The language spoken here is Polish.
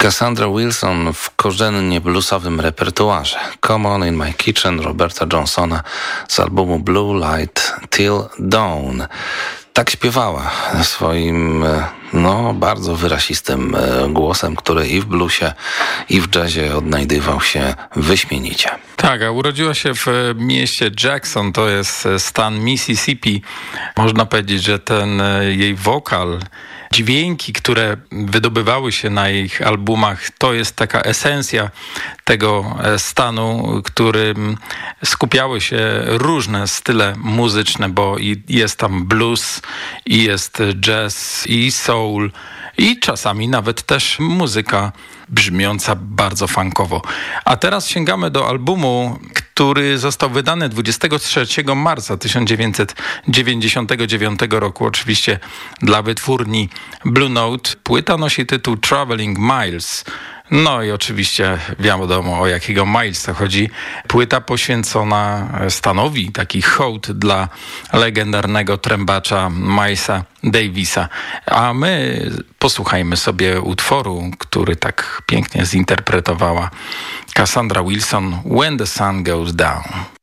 Cassandra Wilson w korzennie bluesowym repertuarze. Come On In My Kitchen Roberta Johnsona z albumu Blue Light Till Dawn. Tak śpiewała swoim bardzo wyrazistym głosem, który i w bluesie, i w jazzie odnajdywał się wyśmienicie. Tak, a urodziła się w mieście Jackson, to jest stan Mississippi. Można powiedzieć, że ten jej wokal, dźwięki, które wydobywały się na ich albumach, to jest taka esencja tego stanu, którym skupiały się różne style muzyczne, bo jest tam blues, i jest jazz, i soul, i czasami nawet też muzyka brzmiąca bardzo funkowo. A teraz sięgamy do albumu, który został wydany 23 marca 1999 roku, oczywiście dla wytwórni Blue Note. Płyta nosi tytuł Traveling Miles. No i oczywiście wiadomo, o jakiego Milesa chodzi. Płyta poświęcona stanowi taki hołd dla legendarnego trębacza Milesa Davisa. A my posłuchajmy sobie utworu, który tak pięknie zinterpretowała Cassandra Wilson, When the Sun Goes Down.